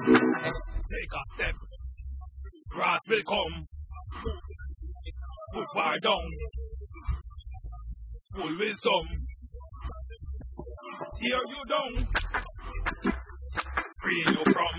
Take a step, wrath will come. Put fire down, full wisdom. Tear you down, free you from